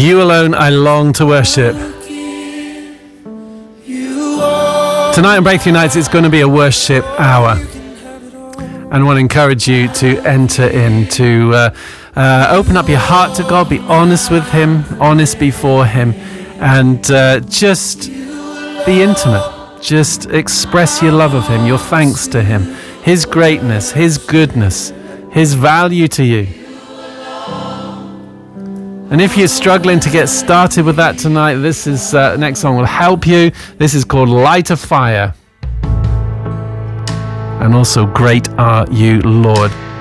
You alone I long to worship. Tonight on Breakthrough Nights, it's going to be a worship hour. And I want to encourage you to enter in, to open up your heart to God, be honest with Him, honest before Him, and just be intimate. Just express your love of Him, your thanks to Him, His greatness, His goodness, His value to you. And if you're struggling to get started with that tonight, this is next song will help you. This is called Light a Fire. And also, Great Are You, Lord.